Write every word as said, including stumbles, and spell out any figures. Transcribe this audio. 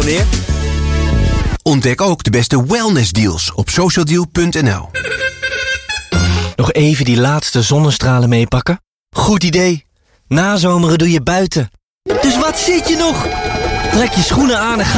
weer? Ontdek ook de beste wellnessdeals op socialdeal punt n l. Nog even die laatste zonnestralen meepakken? Goed idee. Nazomeren doe je buiten. Dus wat zit je nog? Trek je schoenen aan en ga